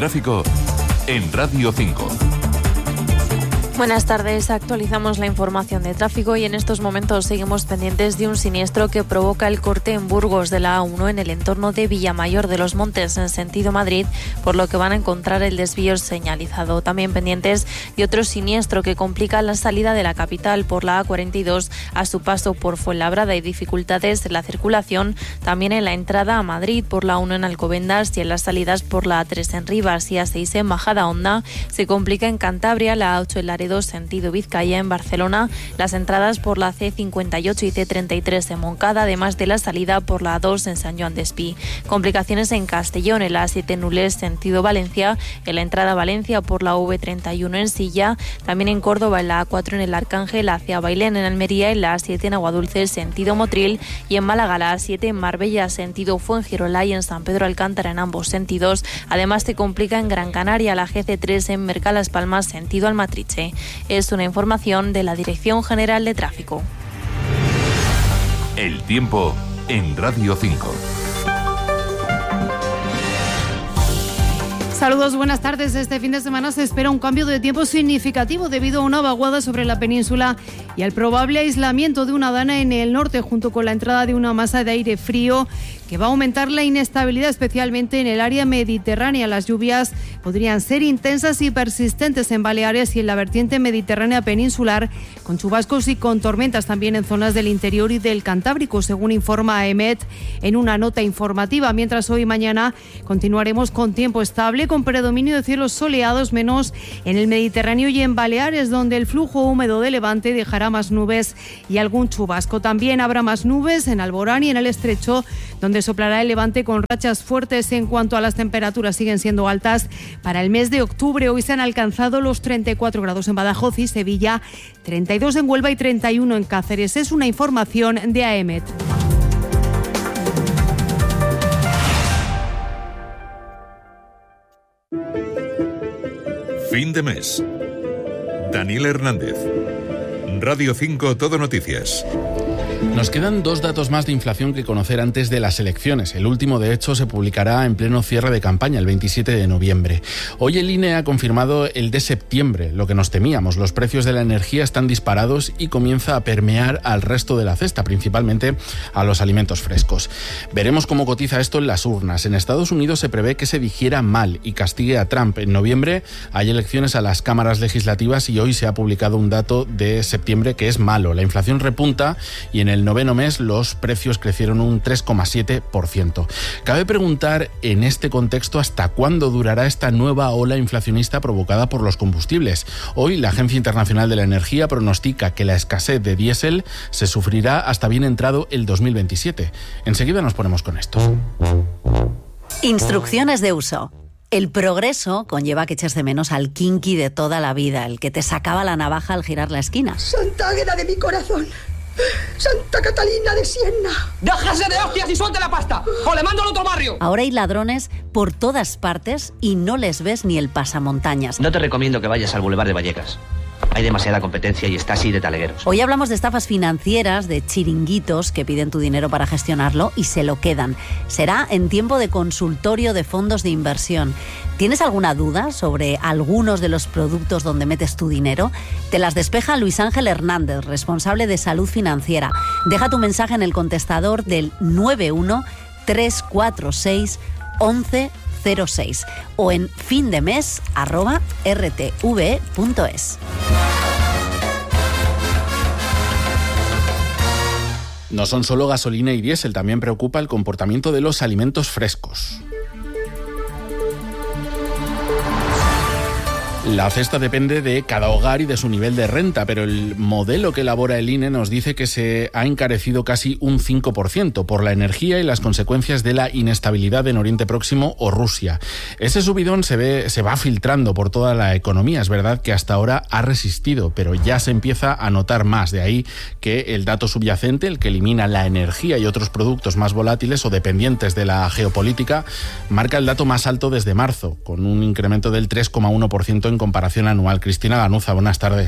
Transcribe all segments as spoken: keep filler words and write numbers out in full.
tráfico en Radio cinco. Buenas tardes, actualizamos la información de tráfico y en estos momentos seguimos pendientes de un siniestro que provoca el corte en Burgos de la A uno en el entorno de Villamayor de los Montes en sentido Madrid, por lo que van a encontrar el desvío señalizado. También pendientes de otro siniestro que complica la salida de la capital por la A cuarenta y dos a su paso por Fuenlabrada y dificultades en la circulación también en la entrada a Madrid por la A uno en Alcobendas y en las salidas por la A tres en Rivas y A seis en Majadahonda. Se complica en Cantabria, la A ocho en Laredo sentido Vizcaya en Barcelona, las entradas por la C cincuenta y ocho y C treinta y tres en Moncada, además de la salida por la A dos en San Joan Despí. Complicaciones en Castellón, en la A siete en Nules sentido Valencia, en la entrada a Valencia por la V treinta y uno en Silla, también en Córdoba en la A cuatro en el Arcángel hacia Bailén en Almería, en la A siete en Aguadulce sentido Motril y en Málaga la A siete en Marbella sentido Fuengirola y en San Pedro Alcántara en ambos sentidos. Además se complica en Gran Canaria la G C tres en Mercalas Palmas sentido Almatriche. Es una información de la Dirección General de Tráfico. El tiempo en Radio cinco. Saludos, buenas tardes. Este fin de semana se espera un cambio de tiempo significativo debido a una vaguada sobre la península y al probable aislamiento de una dana en el norte junto con la entrada de una masa de aire frío que va a aumentar la inestabilidad especialmente en el área mediterránea. Las lluvias podrían ser intensas y persistentes en Baleares y en la vertiente mediterránea peninsular, con chubascos y con tormentas también en zonas del interior y del Cantábrico, según informa A E M E T en una nota informativa. Mientras hoy y mañana continuaremos con tiempo estable, con predominio de cielos soleados, menos en el Mediterráneo y en Baleares, donde el flujo húmedo de levante dejará más nubes y algún chubasco. También habrá más nubes en Alborán y en el Estrecho, donde soplará el levante con rachas fuertes. En cuanto a las temperaturas, siguen siendo altas para el mes de octubre. Hoy se han alcanzado los treinta y cuatro grados en Badajoz y Sevilla, treinta y dos en Huelva y treinta y uno en Cáceres. Es una información de A E M E T. Fin de mes. Daniel Hernández. Radio cinco Todo Noticias. Nos quedan dos datos más de inflación que conocer antes de las elecciones. El último, de hecho, se publicará en pleno cierre de campaña, el veintisiete de noviembre. Hoy el I N E ha confirmado el de septiembre, lo que nos temíamos. Los precios de la energía están disparados y comienza a permear al resto de la cesta, principalmente a los alimentos frescos. Veremos cómo cotiza esto en las urnas. En Estados Unidos se prevé que se digiera mal y castigue a Trump. En noviembre hay elecciones a las cámaras legislativas y hoy se ha publicado un dato de septiembre que es malo. La inflación repunta y en el noveno mes los precios crecieron un tres coma siete por ciento. Cabe preguntar en este contexto hasta cuándo durará esta nueva ola inflacionista provocada por los combustibles. Hoy la Agencia Internacional de la Energía pronostica que la escasez de diésel se sufrirá hasta bien entrado el dos mil veintisiete. Enseguida nos ponemos con esto. Instrucciones de uso. El progreso conlleva que eches de menos al kinky de toda la vida, el que te sacaba la navaja al girar la esquina. Santa Águeda de mi corazón. Santa Catalina de Siena. ¡Déjase de hostias y suelte la pasta! ¡O le mando al otro barrio! Ahora hay ladrones por todas partes y no les ves ni el pasamontañas. No te recomiendo que vayas al Boulevard de Vallecas. Hay demasiada competencia y está así de talegueros. Hoy hablamos de estafas financieras, de chiringuitos que piden tu dinero para gestionarlo y se lo quedan. Será en tiempo de consultorio de fondos de inversión. ¿Tienes alguna duda sobre algunos de los productos donde metes tu dinero? Te las despeja Luis Ángel Hernández, responsable de salud financiera. Deja tu mensaje en el contestador del nueve uno tres cuatro seis once cero seis o en findemes arroba r t v punto es. No son solo gasolina y diésel, también preocupa el comportamiento de los alimentos frescos. La cesta depende de cada hogar y de su nivel de renta, pero el modelo que elabora el I N E nos dice que se ha encarecido casi un cinco por ciento por la energía y las consecuencias de la inestabilidad en Oriente Próximo o Rusia. Ese subidón se ve, se va filtrando por toda la economía. Es verdad que hasta ahora ha resistido, pero ya se empieza a notar más. De ahí que el dato subyacente, el que elimina la energía y otros productos más volátiles o dependientes de la geopolítica, marca el dato más alto desde marzo, con un incremento del tres coma uno por ciento en comparación anual. Cristina Ganuza, buenas tardes.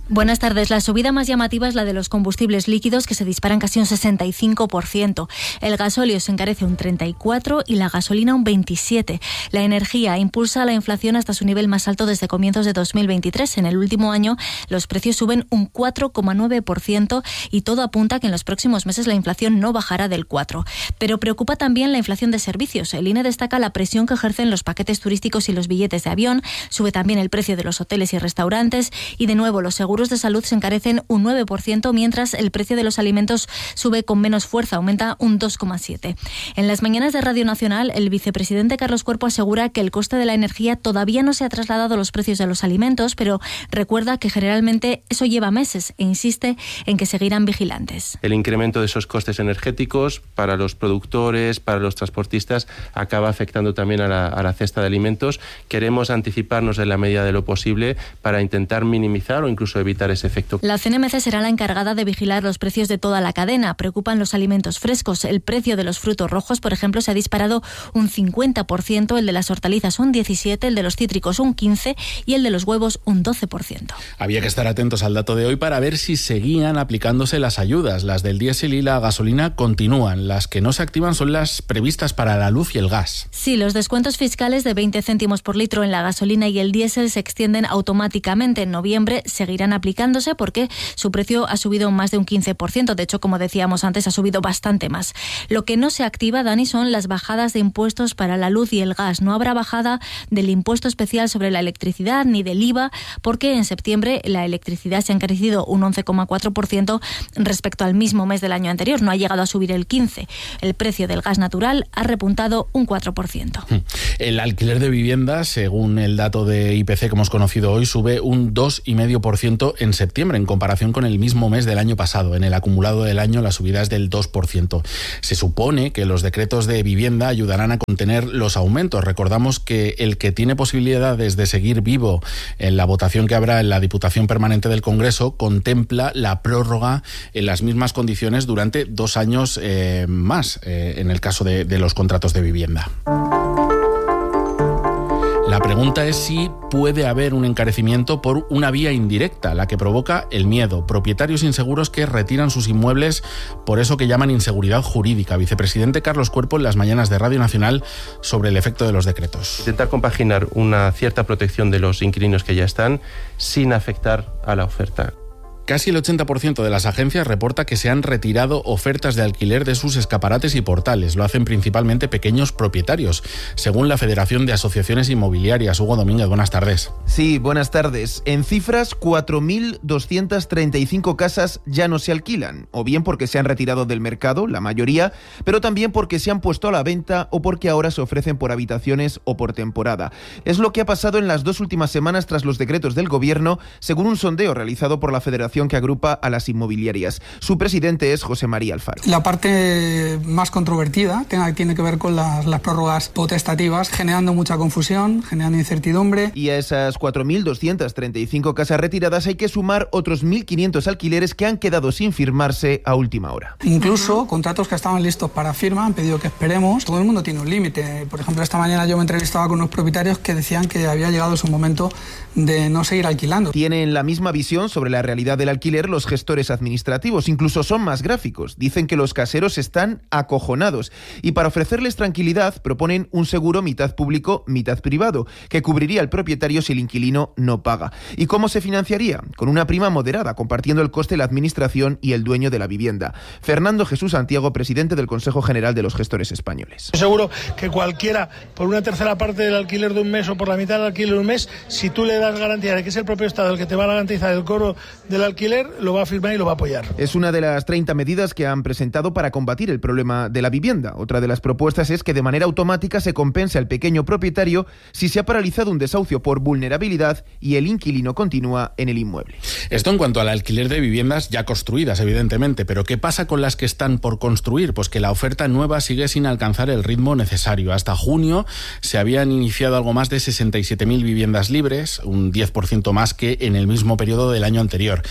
Buenas tardes. La subida más llamativa es la de los combustibles líquidos, que se disparan casi un sesenta y cinco por ciento. El gasóleo se encarece un treinta y cuatro por ciento y la gasolina un veintisiete por ciento. La energía impulsa la inflación hasta su nivel más alto desde comienzos de dos mil veintitrés. En el último año los precios suben un cuatro coma nueve por ciento y todo apunta a que en los próximos meses la inflación no bajará del cuatro por ciento. Pero preocupa también la inflación de servicios. El I N E destaca la presión que ejercen los paquetes turísticos y los billetes de avión. Sube también el precio de los hoteles y restaurantes y, de nuevo, los seguros de salud se encarecen un nueve por ciento, mientras el precio de los alimentos sube con menos fuerza, aumenta un dos coma siete por ciento. En las mañanas de Radio Nacional, el vicepresidente Carlos Cuerpo asegura que el coste de la energía todavía no se ha trasladado a los precios de los alimentos, pero recuerda que generalmente eso lleva meses e insiste en que seguirán vigilantes. El incremento de esos costes energéticos para los productores, para los transportistas, acaba afectando también a la, a la cesta de alimentos. Queremos anticiparnos en la medida de lo posible para intentar minimizar o incluso evitar ese efecto. La C N M C será la encargada de vigilar los precios de toda la cadena. Preocupan los alimentos frescos. El precio de los frutos rojos, por ejemplo, se ha disparado un cincuenta por ciento, el de las hortalizas un diecisiete por ciento, el de los cítricos un quince por ciento y el de los huevos un doce por ciento. Había que estar atentos al dato de hoy para ver si seguían aplicándose las ayudas. Las del diésel y la gasolina continúan. Las que no se activan son las previstas para la luz y el gas. Sí, los descuentos fiscales de veinte céntimos por litro en la gasolina y el diésel se extienden automáticamente. En noviembre seguirán aplicándose porque su precio ha subido más de un quince por ciento. De hecho, como decíamos antes, ha subido bastante más. Lo que no se activa, Dani, son las bajadas de impuestos para la luz y el gas. No habrá bajada del impuesto especial sobre la electricidad ni del I V A, porque en septiembre la electricidad se ha encarecido un once coma cuatro por ciento respecto al mismo mes del año anterior. No ha llegado a subir el quince por ciento. El precio del gas natural ha repuntado un cuatro por ciento. El alquiler de viviendas, según el dato de I P C que hemos conocido hoy, sube un dos coma cinco por ciento en septiembre. septiembre en comparación con el mismo mes del año pasado. En el acumulado del año la subida es del dos por ciento. Se supone que los decretos de vivienda ayudarán a contener los aumentos. Recordamos que el que tiene posibilidades de seguir vivo en la votación que habrá en la Diputación Permanente del Congreso contempla la prórroga en las mismas condiciones durante dos años eh, más, eh, en el caso de, de los contratos de vivienda. La pregunta es si puede haber un encarecimiento por una vía indirecta, la que provoca el miedo. Propietarios inseguros que retiran sus inmuebles por eso que llaman inseguridad jurídica. Vicepresidente Carlos Cuerpo en las mañanas de Radio Nacional sobre el efecto de los decretos. Intentar compaginar una cierta protección de los inquilinos que ya están sin afectar a la oferta. Casi el ochenta por ciento de las agencias reporta que se han retirado ofertas de alquiler de sus escaparates y portales. Lo hacen principalmente pequeños propietarios, según la Federación de Asociaciones Inmobiliarias. Hugo Domínguez, buenas tardes. Sí, buenas tardes. En cifras, cuatro mil doscientas treinta y cinco casas ya no se alquilan, o bien porque se han retirado del mercado, la mayoría, pero también porque se han puesto a la venta o porque ahora se ofrecen por habitaciones o por temporada. Es lo que ha pasado en las dos últimas semanas tras los decretos del Gobierno, según un sondeo realizado por la Federación que agrupa a las inmobiliarias. Su presidente es José María Alfaro. La parte más controvertida tiene que ver con las, las prórrogas potestativas, generando mucha confusión, generando incertidumbre. Y a esas cuatro mil doscientas treinta y cinco casas retiradas hay que sumar otros mil quinientos alquileres que han quedado sin firmarse a última hora. Incluso contratos que estaban listos para firma han pedido que esperemos. Todo el mundo tiene un límite. Por ejemplo, esta mañana yo me entrevistaba con unos propietarios que decían que había llegado su momento de no seguir alquilando. Tienen la misma visión sobre la realidad del alquiler los gestores administrativos, incluso son más gráficos. Dicen que los caseros están acojonados y para ofrecerles tranquilidad proponen un seguro mitad público, mitad privado, que cubriría al propietario si el inquilino no paga. ¿Y cómo se financiaría? Con una prima moderada, compartiendo el coste la administración y el dueño de la vivienda. Fernando Jesús Santiago, presidente del Consejo General de los Gestores Españoles. Seguro que cualquiera, por una tercera parte del alquiler de un mes o por la mitad del alquiler de un mes, si tú le das garantía de que es el propio Estado el que te va a garantizar el cobro del alquiler, lo va a firmar y lo va a apoyar. Es una de las treinta medidas que han presentado para combatir el problema de la vivienda. Otra de las propuestas es que de manera automática se compense al pequeño propietario si se ha paralizado un desahucio por vulnerabilidad y el inquilino continúa en el inmueble. Esto en cuanto al alquiler de viviendas ya construidas, evidentemente, pero ¿qué pasa con las que están por construir? Pues que la oferta nueva sigue sin alcanzar el ritmo necesario. Hasta junio se habían iniciado algo más de sesenta y siete mil viviendas libres, un diez por ciento más que en el mismo periodo del año anterior.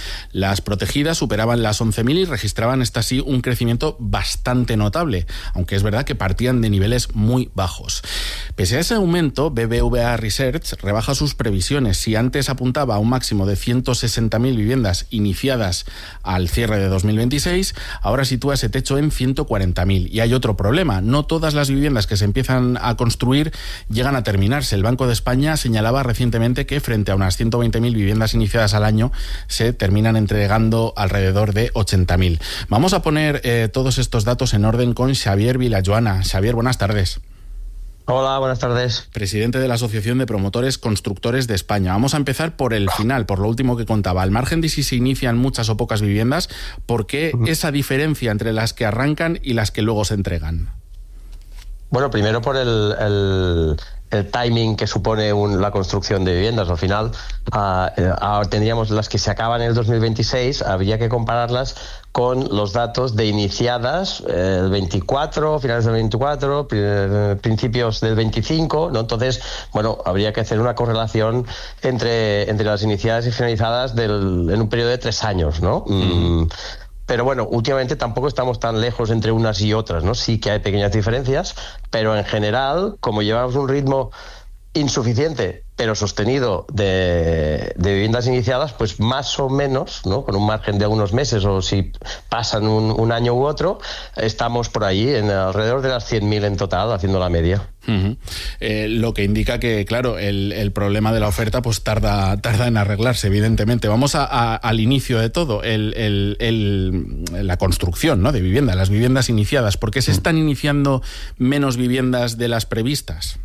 Las protegidas superaban las once mil y registraban esta sí un crecimiento bastante notable, aunque es verdad que partían de niveles muy bajos. Pese a ese aumento, B B V A Research rebaja sus previsiones. Si antes apuntaba a un máximo de ciento sesenta mil viviendas iniciadas al cierre de dos mil veintiséis, ahora sitúa ese techo en ciento cuarenta mil. Y hay otro problema: no todas las viviendas que se empiezan a construir llegan a terminarse. El Banco de España señalaba recientemente que frente a unas ciento veinte mil viviendas iniciadas al año se terminan entregando alrededor de ochenta mil. Vamos a poner eh, todos estos datos en orden con Xavier Vilajoana. Xavier, buenas tardes. Hola, buenas tardes. Presidente de la Asociación de Promotores Constructores de España. Vamos a empezar por el final, por lo último que contaba. Al margen de si se inician muchas o pocas viviendas, ¿por qué esa diferencia entre las que arrancan y las que luego se entregan? Bueno, primero por el, el, el timing que supone un, la construcción de viviendas. Al final, uh, uh, tendríamos las que se acaban en el dos mil veintiséis, habría que compararlas con los datos de iniciadas el eh, veinticuatro, finales del veinticuatro, principios del veinticinco, ¿no? Entonces, bueno, habría que hacer una correlación entre, entre las iniciadas y finalizadas del, en un periodo de tres años, ¿no? Mm. Mm. Pero bueno, últimamente tampoco estamos tan lejos entre unas y otras, ¿no? Sí que hay pequeñas diferencias, pero en general, como llevamos un ritmo insuficiente pero sostenido de, de viviendas iniciadas, pues más o menos, ¿no? Con un margen de algunos meses, o si pasan un, un año u otro, estamos por ahí en alrededor de las cien mil en total, haciendo la media. Uh-huh. Eh, lo que indica que, claro, el, el problema de la oferta pues tarda, tarda en arreglarse, evidentemente. Vamos a, a, al inicio de todo, el, el, el, la construcción, ¿no?, de vivienda, las viviendas iniciadas. ¿Por qué se están iniciando menos viviendas de las previstas?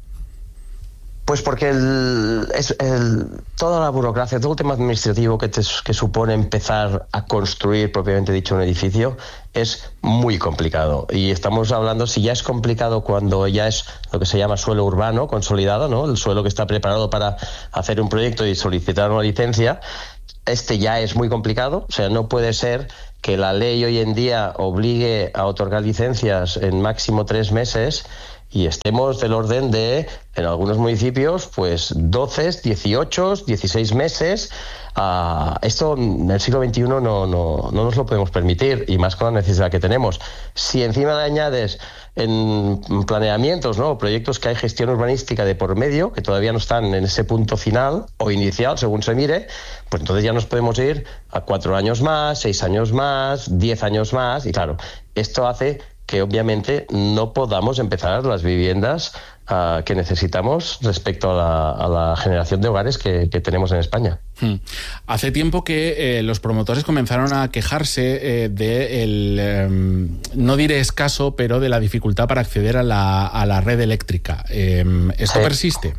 Pues porque el, es, el, toda la burocracia, todo el tema administrativo que, te, que supone empezar a construir propiamente dicho un edificio es muy complicado. Y estamos hablando, si ya es complicado cuando ya es lo que se llama suelo urbano consolidado, ¿no?, el suelo que está preparado para hacer un proyecto y solicitar una licencia, este ya es muy complicado. O sea, no puede ser que la ley hoy en día obligue a otorgar licencias en máximo tres meses y estemos del orden de, en algunos municipios, pues doce, dieciocho, dieciséis meses. Uh, esto en el siglo veintiuno no, no, no nos lo podemos permitir, y más con la necesidad que tenemos. Si encima le añades en planeamientos, ¿no?, proyectos que hay gestión urbanística de por medio, que todavía no están en ese punto final o inicial, según se mire, pues entonces ya nos podemos ir a cuatro años más, seis años más, diez años más, y claro, esto hace que obviamente no podamos empezar las viviendas uh, que necesitamos respecto a la, a la generación de hogares que, que tenemos en España. Hmm. Hace tiempo que eh, los promotores comenzaron a quejarse eh, de el, eh, no diré escaso, pero de la dificultad para acceder a la, a la red eléctrica. Eh, ¿Esto sí. persiste?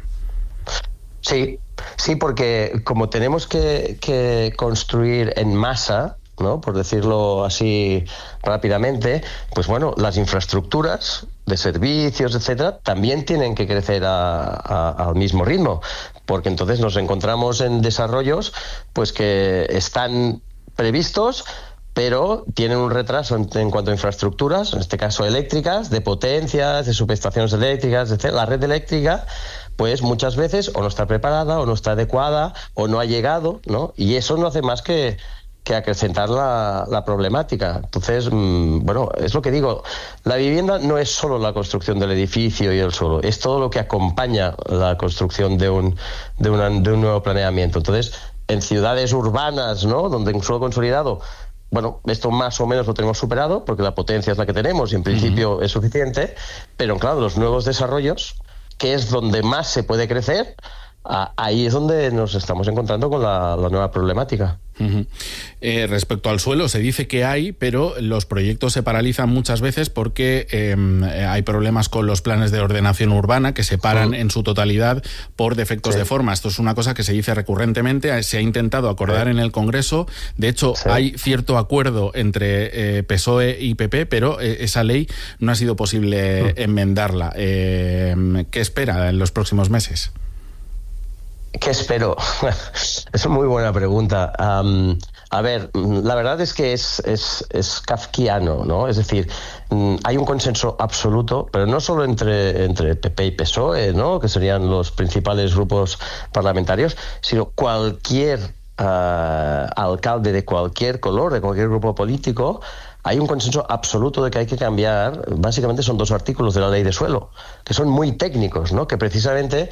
Sí, sí, porque como tenemos que, que construir en masa, ¿no?, por decirlo así rápidamente, pues bueno, las infraestructuras de servicios, etcétera, también tienen que crecer a, a, al mismo ritmo, porque entonces nos encontramos en desarrollos pues que están previstos, pero tienen un retraso en, en cuanto a infraestructuras, en este caso eléctricas, de potencias, de subestaciones eléctricas, etcétera. La red eléctrica, pues muchas veces o no está preparada, o no está adecuada, o no ha llegado, ¿no? Y eso no hace más que que acrecentar la, la problemática. Entonces, mmm, bueno, es lo que digo, la vivienda no es solo la construcción del edificio y el suelo, es todo lo que acompaña la construcción de un, de una, de un nuevo planeamiento. Entonces, en ciudades urbanas, ¿no?, donde un suelo consolidado, bueno, esto más o menos lo tenemos superado, porque la potencia es la que tenemos y en principio uh-huh. es suficiente, pero claro, los nuevos desarrollos, que es donde más se puede crecer, ahí es donde nos estamos encontrando con la, la nueva problemática. Uh-huh. Eh, respecto al suelo, se dice que hay, pero los proyectos se paralizan muchas veces porque eh, hay problemas con los planes de ordenación urbana que se paran uh-huh. en su totalidad por defectos sí. de forma. Esto es una cosa que se dice recurrentemente, se ha intentado acordar sí. en el Congreso. De hecho, sí. hay cierto acuerdo entre eh, P S O E y P P, pero eh, esa ley no ha sido posible uh-huh. enmendarla. Eh, ¿Qué espera en los próximos meses? ¿Qué espero? Es una muy buena pregunta. Um, a ver, la verdad es que es, es, es kafkiano, ¿no? Es decir, hay un consenso absoluto, pero no solo entre, entre P P y P S O E, ¿no?, que serían los principales grupos parlamentarios, sino cualquier uh, alcalde de cualquier color, de cualquier grupo político, hay un consenso absoluto de que hay que cambiar. Básicamente son dos artículos de la ley de suelo, que son muy técnicos, ¿no? Que precisamente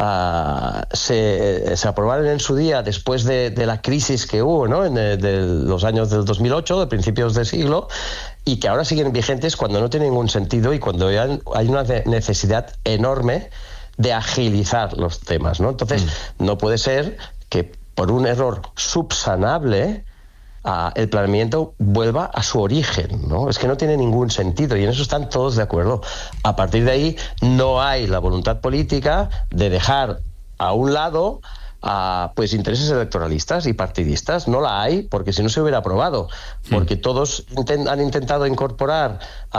uh, se, se aprobaron en su día después de, de la crisis que hubo, ¿no? En de, de los años del dos mil ocho, de principios del siglo, y que ahora siguen vigentes cuando no tienen ningún sentido y cuando hay, hay una necesidad enorme de agilizar los temas, ¿no? Entonces, mm. no puede ser que por un error subsanable Uh, el planeamiento vuelva a su origen, ¿no? Es que no tiene ningún sentido y en eso están todos de acuerdo. A partir de ahí no hay la voluntad política de dejar a un lado uh, pues intereses electoralistas y partidistas. No la hay, porque si no se hubiera aprobado, porque todos intent- han intentado incorporar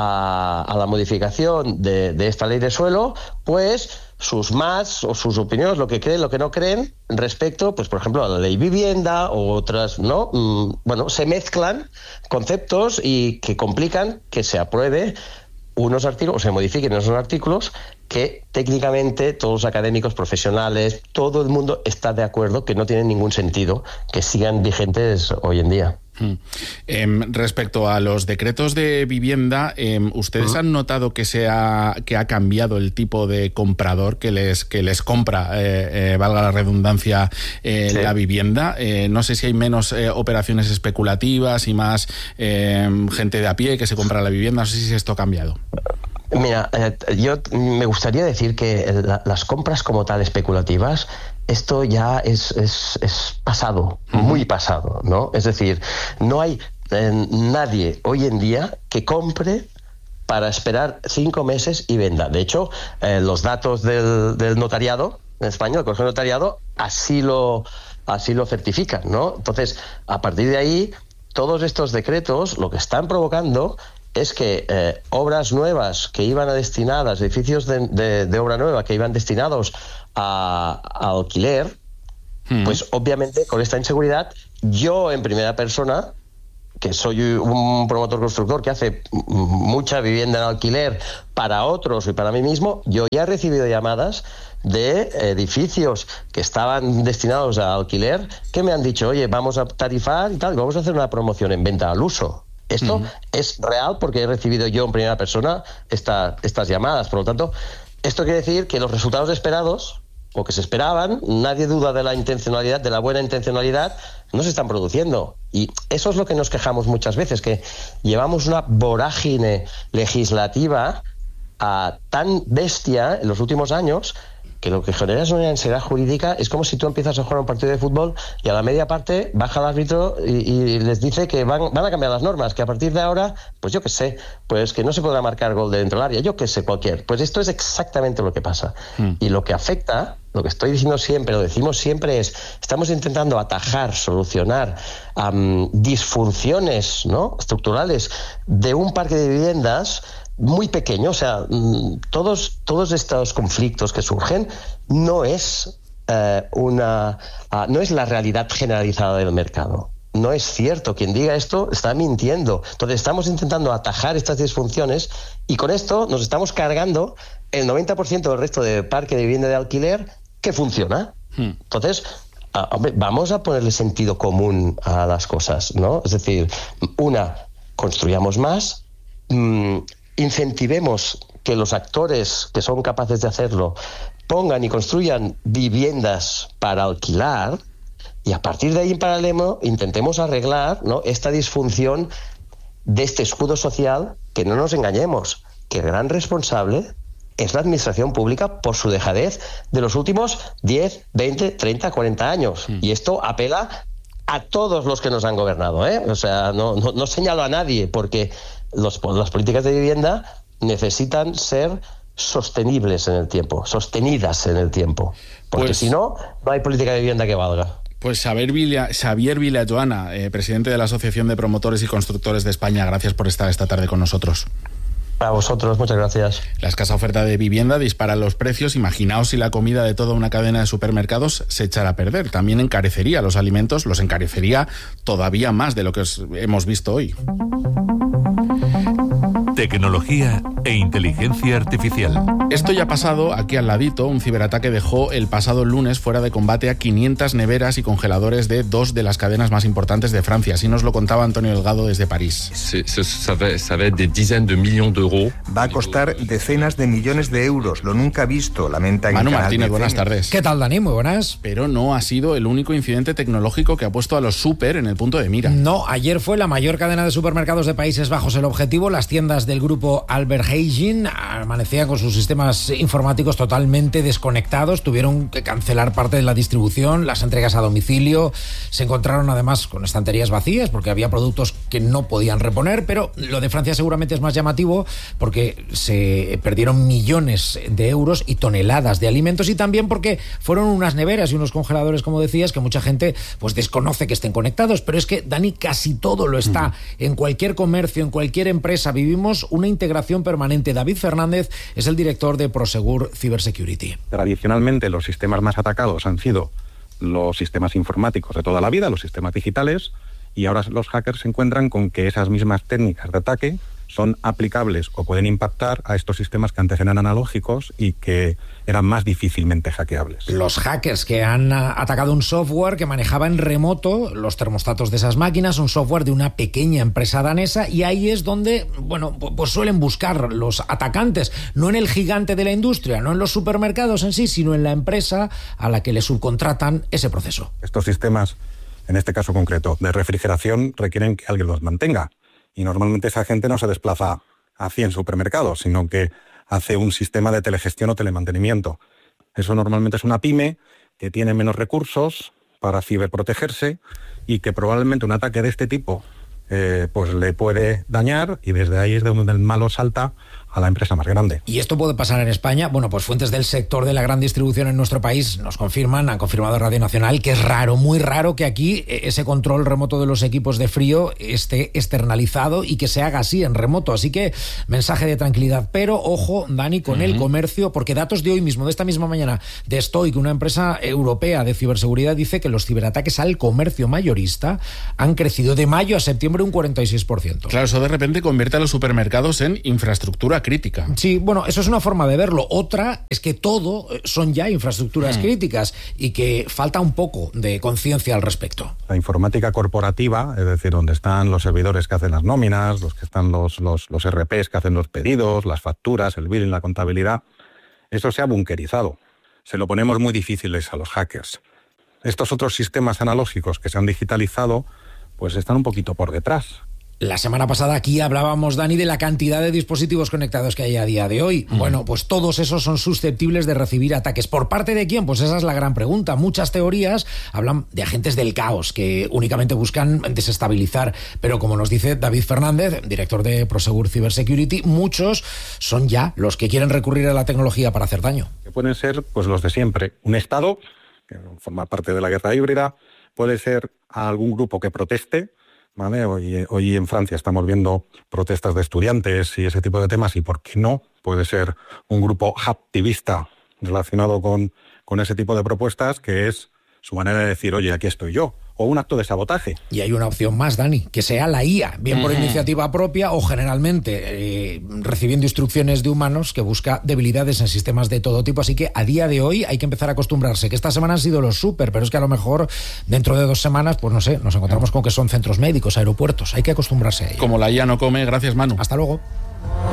a, a la modificación de, de esta ley de suelo, pues sus más o sus opiniones, lo que creen, lo que no creen respecto, pues por ejemplo, a la ley vivienda o otras, ¿no? Mm, bueno, se mezclan conceptos y que complican que se apruebe unos artículos, o se modifiquen esos artículos que técnicamente todos los académicos, profesionales, todo el mundo está de acuerdo que no tienen ningún sentido que sigan vigentes hoy en día. Hmm. Eh, respecto a los decretos de vivienda, eh, ¿ustedes uh-huh. han notado que se ha, que ha cambiado el tipo de comprador que les, que les compra, eh, eh, valga la redundancia, eh, sí. la vivienda? Eh, no sé si hay menos eh, operaciones especulativas y más eh, gente de a pie que se compra la vivienda. No sé si esto ha cambiado. Mira, eh, yo me gustaría decir que la, las compras como tal especulativas, esto ya es, es, es pasado, uh-huh. muy pasado, ¿no? Es decir, no hay eh, nadie hoy en día que compre para esperar cinco meses y venda. De hecho, eh, los datos del, del notariado en España, el Colegio de Notariado, así lo, así lo certifican, ¿no? Entonces, a partir de ahí, todos estos decretos lo que están provocando es que eh, obras nuevas que iban a destinadas, edificios de, de, de obra nueva que iban destinados a, a alquiler, mm. pues obviamente con esta inseguridad, yo en primera persona, que soy un promotor constructor que hace mucha vivienda en alquiler para otros y para mí mismo, yo ya he recibido llamadas de edificios que estaban destinados a alquiler que me han dicho, oye, vamos a tarifar y tal, vamos a hacer una promoción en venta al uso. Esto uh-huh. es real porque he recibido yo en primera persona esta, estas llamadas. Por lo tanto, esto quiere decir que los resultados esperados o que se esperaban, nadie duda de la intencionalidad, de la buena intencionalidad, no se están produciendo. Y eso es lo que nos quejamos muchas veces, que llevamos una vorágine legislativa uh, tan bestia en los últimos años que lo que genera es una inseguridad jurídica. Es como si tú empiezas a jugar un partido de fútbol y a la media parte baja el árbitro y, y les dice que van, van a cambiar las normas, que a partir de ahora, pues yo qué sé, pues que no se podrá marcar gol de dentro del área, yo qué sé, cualquier. Pues esto es exactamente lo que pasa. Mm. Y lo que afecta, lo que estoy diciendo siempre, lo decimos siempre es, estamos intentando atajar, solucionar um, disfunciones, ¿no?, estructurales de un parque de viviendas muy pequeño. O sea, todos, todos estos conflictos que surgen no es eh, una uh, no es la realidad generalizada del mercado. No es cierto. Quien diga esto está mintiendo. Entonces estamos intentando atajar estas disfunciones y con esto nos estamos cargando el noventa por ciento del resto de parque de vivienda de alquiler que funciona. Hmm. Entonces, uh, hombre, vamos a ponerle sentido común a las cosas, ¿no? Es decir, una, construyamos más, mmm, incentivemos que los actores que son capaces de hacerlo pongan y construyan viviendas para alquilar y a partir de ahí en paralelo intentemos arreglar, ¿no?, esta disfunción de este escudo social, que no nos engañemos, que el gran responsable es la administración pública por su dejadez de los últimos diez, veinte, treinta, cuarenta años. Mm. Y esto apela a todos los que nos han gobernado, ¿eh? O sea, no, no, no señalo a nadie, porque los, las políticas de vivienda necesitan ser sostenibles en el tiempo, sostenidas en el tiempo, porque pues, si no, no hay política de vivienda que valga. Pues Xavier Villa, Xavier Villajoana, eh, presidente de la Asociación de Promotores y Constructores de España, gracias por estar esta tarde con nosotros. A vosotros, muchas gracias. La escasa oferta de vivienda dispara los precios. Imaginaos si la comida de toda una cadena de supermercados se echara a perder. También encarecería los alimentos, los encarecería todavía más de lo que hemos visto hoy. Tecnología e inteligencia artificial. Esto ya ha pasado aquí al ladito. Un ciberataque dejó el pasado lunes fuera de combate a quinientas neveras y congeladores de dos de las cadenas más importantes de Francia. Así nos lo contaba Antonio Delgado desde París. Va a costar decenas de millones de euros, lo nunca visto, lamenta en Manu Canal Martínez, B C N. buenas tardes. ¿Qué tal, Dani? Muy buenas. Pero no ha sido el único incidente tecnológico que ha puesto a los super en el punto de mira. No, ayer fue la mayor cadena de supermercados de Países Bajos el objetivo. Las tiendas del grupo Albert Heijn amanecían con sus sistemas informáticos totalmente desconectados. Tuvieron que cancelar parte de la distribución, las entregas a domicilio. Se encontraron además con estanterías vacías porque había productos que no podían reponer. Pero lo de Francia seguramente es más llamativo porque se perdieron millones de euros y toneladas de alimentos, y también porque fueron unas neveras y unos congeladores, como decías, que mucha gente pues desconoce que estén conectados. Pero es que, Dani, casi todo lo está. Mm. En cualquier comercio, en cualquier empresa, vivimos una integración permanente. David Fernández es el director de Prosegur Cybersecurity. Tradicionalmente los sistemas más atacados han sido los sistemas informáticos de toda la vida, los sistemas digitales, y ahora los hackers se encuentran con que esas mismas técnicas de ataque son aplicables o pueden impactar a estos sistemas que antes eran analógicos y que eran más difícilmente hackeables. Los hackers que han atacado un software que manejaba en remoto los termostatos de esas máquinas, un software de una pequeña empresa danesa, y ahí es donde, bueno, pues suelen buscar los atacantes, no en el gigante de la industria, no en los supermercados en sí, sino en la empresa a la que le subcontratan ese proceso. Estos sistemas, en este caso concreto, de refrigeración, requieren que alguien los mantenga. Y normalmente esa gente no se desplaza a cien supermercados, sino que hace un sistema de telegestión o telemantenimiento. Eso normalmente es una pyme que tiene menos recursos para ciberprotegerse y que probablemente un ataque de este tipo eh, pues le puede dañar, y desde ahí es de donde el malo salta a la empresa más grande. ¿Y esto puede pasar en España? Bueno, pues fuentes del sector de la gran distribución en nuestro país nos confirman, han confirmado Radio Nacional, que es raro, muy raro que aquí ese control remoto de los equipos de frío esté externalizado y que se haga así en remoto. Así que mensaje de tranquilidad. Pero ojo, Dani, con uh-huh. el comercio, porque datos de hoy mismo, de esta misma mañana, de Stoic, una empresa europea de ciberseguridad, dice que los ciberataques al comercio mayorista han crecido de mayo a septiembre un cuarenta y seis por ciento. Claro, eso de repente convierte a los supermercados en infraestructura crítica. Sí, bueno, eso es una forma de verlo. Otra es que todo son ya infraestructuras mm. críticas y que falta un poco de conciencia al respecto. La informática corporativa, es decir, donde están los servidores que hacen las nóminas, los que están los, los, los R Ps que hacen los pedidos, las facturas, el billing, la contabilidad, eso se ha bunkerizado. Se lo ponemos muy difíciles a los hackers. Estos otros sistemas analógicos que se han digitalizado, pues están un poquito por detrás. La semana pasada aquí hablábamos, Dani, de la cantidad de dispositivos conectados que hay a día de hoy. Mm. Bueno, pues todos esos son susceptibles de recibir ataques. ¿Por parte de quién? Pues esa es la gran pregunta. Muchas teorías hablan de agentes del caos que únicamente buscan desestabilizar. Pero como nos dice David Fernández, director de Prosegur Cybersecurity, muchos son ya los que quieren recurrir a la tecnología para hacer daño. Que pueden ser pues los de siempre. Un Estado, que forma parte de la guerra híbrida, puede ser a algún grupo que proteste. Vale, hoy, hoy en Francia estamos viendo protestas de estudiantes y ese tipo de temas, y ¿por qué no? Puede ser un grupo activista relacionado con, con ese tipo de propuestas, que es su manera de decir, oye, aquí estoy yo, o un acto de sabotaje. Y hay una opción más, Dani, que sea la I A, bien por uh-huh. iniciativa propia o generalmente eh, recibiendo instrucciones de humanos, que busca debilidades en sistemas de todo tipo. Así que a día de hoy hay que empezar a acostumbrarse, que esta semana han sido los súper, pero es que a lo mejor dentro de dos semanas, pues no sé, nos encontramos con que son centros médicos, aeropuertos. Hay que acostumbrarse a ello. Como la I A no come, gracias, Manu. Hasta luego.